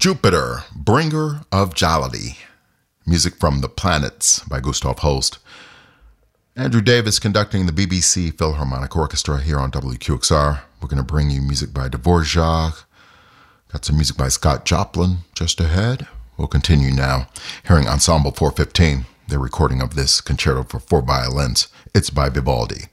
Jupiter, Bringer of Jollity. Music from The Planets by Gustav Holst. Andrew Davis conducting the BBC Philharmonic Orchestra here on WQXR. We're going to bring you music by Dvorak. Got some music by Scott Joplin just ahead. We'll continue now, hearing Ensemble 415, their recording of this concerto for four violins. It's by Vivaldi.